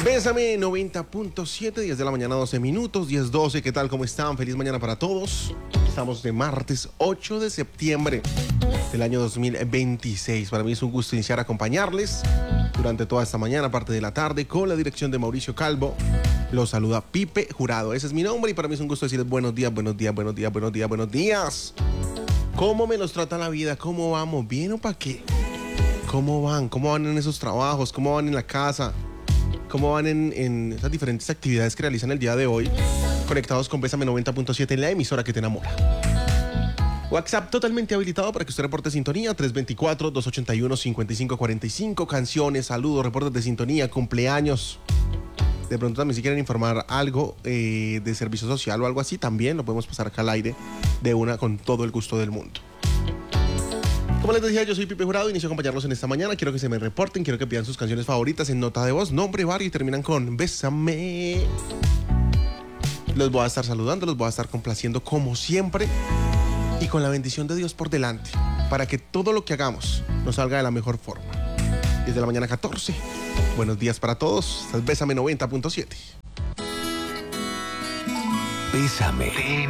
Bésame 90.7, 10 de la mañana, 12 minutos, 10:12. ¿Qué tal? ¿Cómo están? Feliz mañana para todos. Estamos de martes 8 de septiembre del año 2026. Para mí es un gusto iniciar a acompañarles durante toda esta mañana, parte de la tarde, con la dirección de Mauricio Calvo. Los saluda Pipe Jurado. Ese es mi nombre y para mí es un gusto decirles buenos días, buenos días, buenos días, buenos días, buenos días. ¿Cómo me los trata la vida? ¿Cómo vamos? ¿Bien o para qué? ¿Cómo van? ¿Cómo van en esos trabajos? ¿Cómo van en la casa? ¿Cómo van en esas diferentes actividades que realizan el día de hoy? Conectados con Bésame 90.7 en la emisora que te enamora. WhatsApp totalmente habilitado para que usted reporte sintonía. 324-281-5545. Canciones, saludos, reportes de sintonía, cumpleaños. De pronto también si quieren informar algo de servicio social o algo así, también lo podemos pasar acá al aire de una con todo el gusto del mundo. Como les decía, yo soy Pipe Jurado, inicio a acompañarlos en esta mañana. Quiero que se me reporten, quiero que pidan sus canciones favoritas en nota de voz, nombre, barrio y terminan con Bésame. Los voy a estar saludando, los voy a estar complaciendo como siempre y con la bendición de Dios por delante para que todo lo que hagamos nos salga de la mejor forma. Desde la mañana 14. Buenos días para todos. Bésame 90.7. Bésame.